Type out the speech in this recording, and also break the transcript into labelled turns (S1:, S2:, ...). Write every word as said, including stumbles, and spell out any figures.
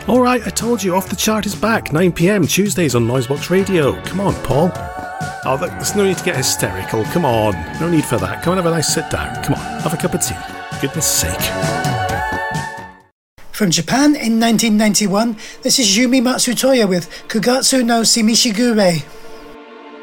S1: Alright, I told you, Off the Chart is back, nine p.m, Tuesdays on Noisebox Radio. Come on, Paul. Oh, there's no need to get hysterical. Come on. No need for that. Come and have a nice sit down. Come on, have a cup of tea. For goodness sake.
S2: From Japan in nineteen ninety-one, this is Yumi Matsutoya with Kugatsu no Simishigure.